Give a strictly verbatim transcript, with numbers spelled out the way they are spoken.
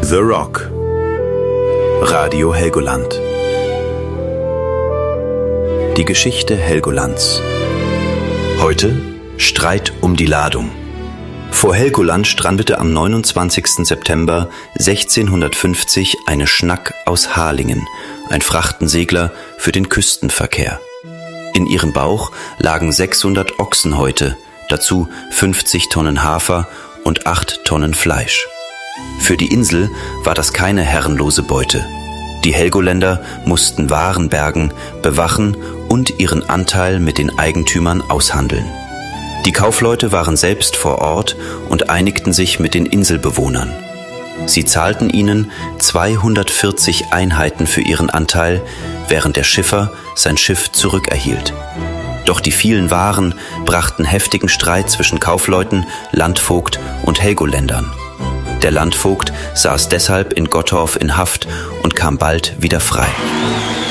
The Rock. Radio Helgoland. Die Geschichte Helgolands. Heute Streit um die Ladung. Vor Helgoland strandete am neunundzwanzigsten September sechzehnhundertfünfzig eine Schnack aus Harlingen, ein Frachtensegler für den Küstenverkehr. In ihrem Bauch lagen sechshundert Ochsenhäute, dazu fünfzig Tonnen Hafer und acht Tonnen Fleisch. Für die Insel war das keine herrenlose Beute. Die Helgoländer mussten Waren bergen, bewachen und ihren Anteil mit den Eigentümern aushandeln. Die Kaufleute waren selbst vor Ort und einigten sich mit den Inselbewohnern. Sie zahlten ihnen zweihundertvierzig Einheiten für ihren Anteil, während der Schiffer sein Schiff zurückerhielt. Doch die vielen Waren brachten heftigen Streit zwischen Kaufleuten, Landvogt und Helgoländern. Der Landvogt saß deshalb in Gottorp in Haft und kam bald wieder frei.